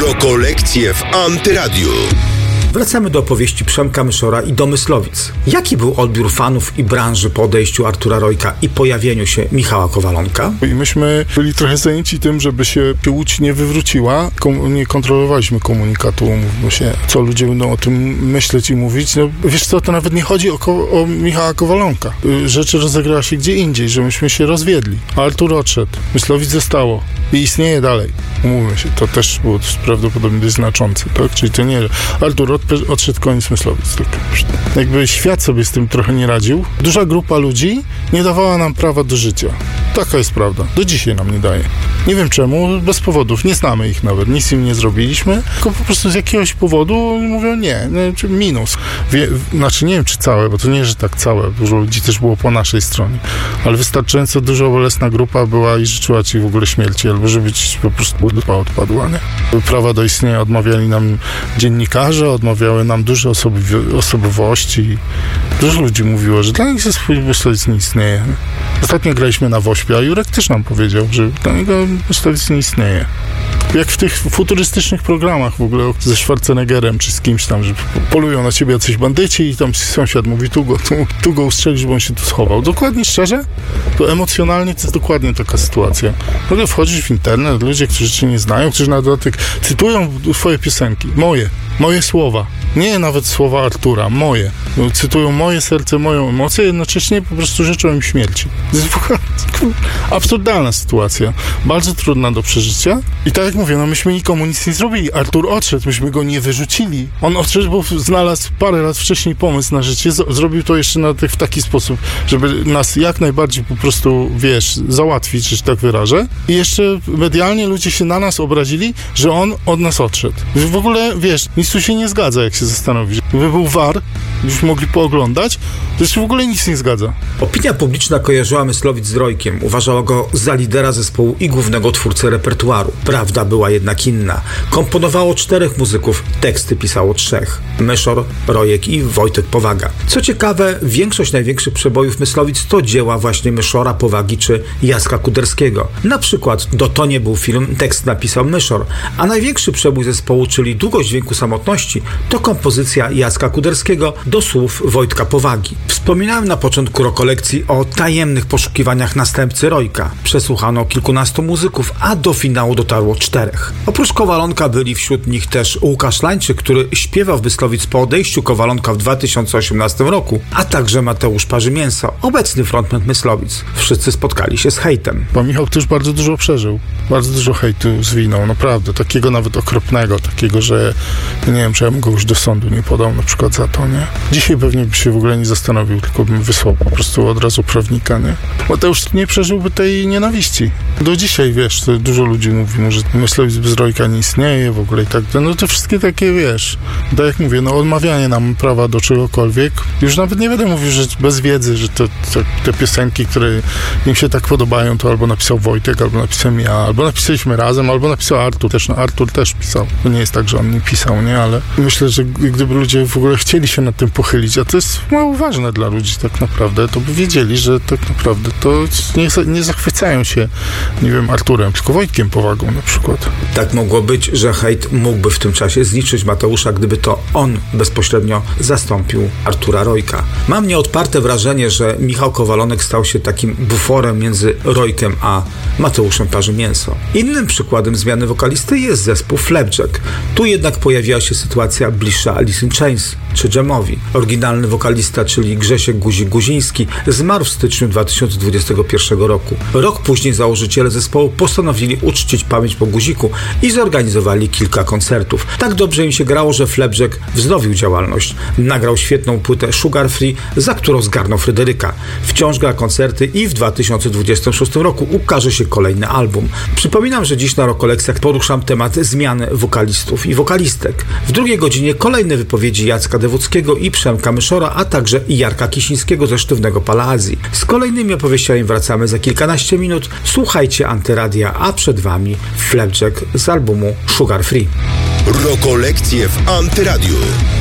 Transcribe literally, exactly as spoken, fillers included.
Rokolekcje w Antyradiu. Wracamy do opowieści Przemka Myszora i do Myslowic. Jaki był odbiór fanów i branży po odejściu Artura Rojka i pojawieniu się Michała Kowalonka? I myśmy byli trochę zajęci tym, żeby się Łódź nie wywróciła. Kom- nie kontrolowaliśmy komunikatu, mówmy się, co ludzie będą o tym myśleć i mówić. No, wiesz co, to nawet nie chodzi o, ko- o Michała Kowalonka. Rzeczy rozegrała się gdzie indziej, że myśmy się rozwiedli. Artur odszedł, Myslowic zostało i istnieje dalej. Umówmy się, to też było prawdopodobnie dość znaczące, tak? Czyli to nie, Artur odszedł, koniec Myslowic. Tak. Jakby świat sobie z tym trochę nie radził. Duża grupa ludzi nie dawała nam prawa do życia. Taka jest prawda. Do dzisiaj nam nie daje. Nie wiem czemu, bez powodów. Nie znamy ich nawet. Nic im nie zrobiliśmy. Tylko po prostu z jakiegoś powodu mówią nie. nie minus. Wie, znaczy nie wiem czy całe, bo to nie, że tak całe. Dużo ludzi też było po naszej stronie. Ale wystarczająco dużo bolesna grupa była i życzyła ci w ogóle śmierci, albo żeby ci po prostu dupa odpadła, nie? Prawa do istnienia odmawiali nam dziennikarze, odmawiały nam duże osoby, osobowości. Dużo ludzi mówiło, że dla nich zespół Myslowic nie istnieje. Ostatnio graliśmy na Wośpie, a Jurek też nam powiedział, że dla niego Myslowic nie istnieje. Jak w tych futurystycznych programach w ogóle ze Schwarzeneggerem czy z kimś tam, że polują na ciebie jacyś bandyci i tam sąsiad mówi, tu go, tu, tu go ustrzelisz, bo on się tu schował. Dokładnie szczerze, to emocjonalnie to jest dokładnie taka sytuacja. No wchodzisz w internet, ludzie, którzy cię nie znają, którzy na dodatek cytują twoje piosenki, moje, moje słowa. Nie nawet słowa Artura, moje. Cytują moje serce, moją emocję, jednocześnie po prostu życzą im śmierci. To jest absurdalna sytuacja. Bardzo trudna do przeżycia. I tak jak mówię, no myśmy nikomu nic nie zrobili. Artur odszedł, myśmy go nie wyrzucili. On odszedł, bo znalazł parę lat wcześniej pomysł na życie. Z- zrobił to jeszcze na tych, w taki sposób, żeby nas jak najbardziej po prostu, wiesz, załatwić, że się tak wyrażę. I jeszcze medialnie ludzie się na nas obrazili, że on od nas odszedł. W ogóle, wiesz, nic tu się nie zgadza, jak się zastanowić. Gdyby był V A R, byśmy mogli pooglądać, to się w ogóle nic nie zgadza. Opinia publiczna kojarzyła Myslowic z Rojkiem. Uważała go za lidera zespołu i głównego twórcę repertuaru. Prawda była jednak inna. Komponowało czterech muzyków, teksty pisało trzech. Myszor, Rojek i Wojtek Powaga. Co ciekawe, większość największych przebojów Myslowic to dzieła właśnie Myszora, Powagi czy Jacka Kuderskiego. Na przykład Do to nie był film, tekst napisał Myszor, a największy przebój zespołu, czyli Długość dźwięku samotności, to kompozycja Jacka Kuderskiego do słów Wojtka Powagi. Wspominałem na początku Rokolekcji o tajemnych poszukiwaniach następcy Rojka. Przesłuchano kilkunastu muzyków, a do finału dotarło czterech. Oprócz Kowalonka byli wśród nich też Łukasz Lańczyk, który śpiewał w Myslowic po odejściu Kowalonka w dwa tysiące osiemnastym roku, a także Mateusz Parzymięso, obecny frontman Myslowic. Wszyscy spotkali się z hejtem. Bo Michał też bardzo dużo przeżył. Bardzo dużo hejtu zwinął, naprawdę. Takiego nawet okropnego, takiego, że nie wiem, czy ja bym go już do sądu nie podał na przykład za to, nie? Dzisiaj pewnie by się w ogóle nie zastanowił, tylko bym wysłał po prostu od razu prawnika, nie? Mateusz nie przeżyłby tej nienawiści. Do dzisiaj, wiesz, to dużo ludzi mówi mu, że Myslowic bez Rojka nie istnieje w ogóle i tak. No to wszystkie takie, wiesz, tak jak mówię, no odmawianie nam prawa do czegokolwiek. Już nawet nie będę mówił, że bez wiedzy, że to, to, te piosenki, które im się tak podobają, to albo napisał Wojtek, albo napisałem ja, albo napisaliśmy razem, albo napisał Artur też. No Artur też pisał. To nie jest tak, że on nie pisał, nie? Ale myślę, że gdyby ludzie w ogóle chcieli się nad tym pochylić, a to jest mało ważne dla ludzi tak naprawdę, to by wiedzieli, że tak naprawdę to nie, nie zachwycają się, nie wiem, Arturem, tylko Wojtkiem Powagą na przykład. Tak mogło być, że hejt mógłby w tym czasie zniszczyć Mateusza, gdyby to on bezpośrednio zastąpił Artura Rojka. Mam nieodparte wrażenie, że Michał Kowalonek stał się takim buforem między Rojkiem a Mateuszem Parzymięso. Innym przykładem zmiany wokalisty jest zespół Flapjack. Tu jednak pojawiła się sytuacja bliższa Alice in Chains czy Jamowi. Oryginalny wokalista, czyli Grzesiek Guzik-Guziński, zmarł w styczniu dwa tysiące dwudziestego pierwszego roku. Rok później założyciele zespołu postanowili uczcić pamięć po Guziku i zorganizowali kilka koncertów. Tak dobrze im się grało, że Flapjack wznowił działalność. Nagrał świetną płytę Sugar Free, za którą zgarnął Fryderyka. Wciąż gra koncerty i w dwa tysiące dwudziestym szóstym roku ukaże się kolejny album. Przypominam, że dziś na Rokolekcjach poruszam temat zmiany wokalistów i wokalistek. W drugiej godzinie kolejne wypowiedzi Jacka Dewuckiego i Przemka Myszora, a także Jarka Kisińskiego ze Sztywnego Pala Azji. Z kolejnymi opowieściami wracamy za kilkanaście minut. Słuchajcie Antyradia, a przed wami Flapjack z albumu Sugar Free. Rokolekcje w Antyradiu.